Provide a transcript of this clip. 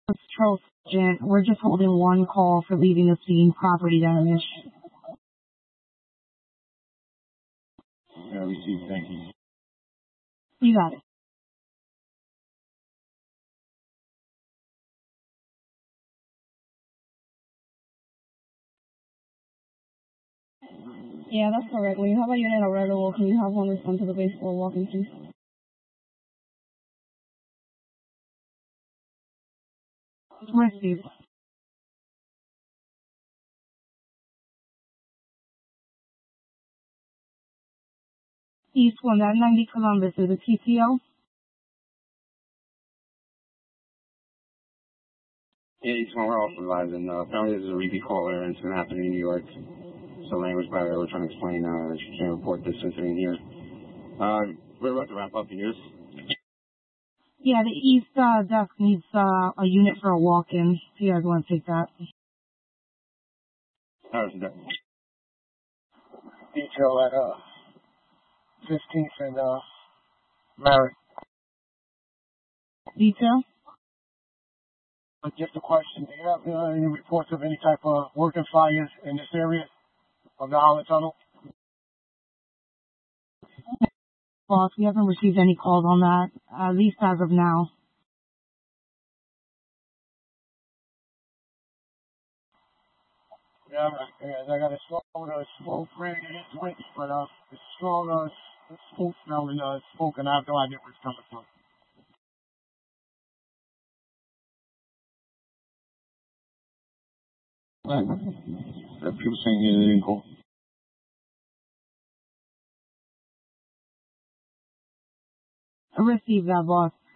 It's Charles Sargent. We're just holding one call for leaving the scene, property damage. Yeah, received, thank you. You got it. Yeah, that's correct. When you have a unit of Red-O, can you have one respond to the baseball walking, please? Received. East 190 Columbus is a TCO. Yeah, each one we're also live, and apparently there's a repeat caller, and it's going to happen in New York. So language barrier, we're trying to explain, that you can't report this incident here. We're about to wrap up, you hear us? Yeah, the East desk needs a unit for a walk-in. If you guys want to take that. Harrison, Detail at 15th and Merritt. Detail? Just a question. Do you have any reports of any type of working fires in this area of the Holland Tunnel? Boss, we haven't received any calls on that, at least as of now. Yeah, I got a strong smoke ring against winch, but it's strong smoke smelling smoke, and I have no idea where it's coming from. People saying they didn't call. I received that, boss.